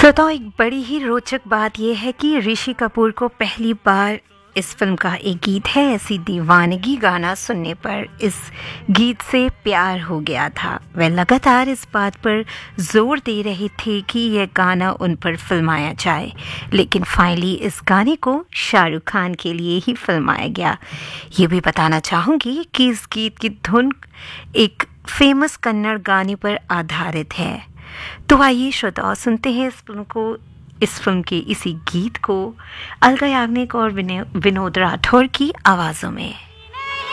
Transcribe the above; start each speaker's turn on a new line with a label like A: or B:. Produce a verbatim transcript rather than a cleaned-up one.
A: श्रोताओं, एक बड़ी ही रोचक बात यह है कि ऋषि कपूर को पहली बार इस फिल्म का एक गीत है ऐसी दीवानगी गाना सुनने पर इस गीत से प्यार हो गया था। वह लगातार इस बात पर जोर दे रहे थे कि यह गाना उन पर फिल्माया जाए, लेकिन फाइनली इस गाने को शाहरुख खान के लिए ही फिल्माया गया। ये भी बताना चाहूँगी कि इस गीत की धुन एक फेमस कन्नड़ गाने पर आधारित है। तो आइए श्रोताओं, सुनते हैं इस फिल्म को इस फिल्म के इसी गीत को अलका याग्निक और विनोद राठौर की आवाज़ों में।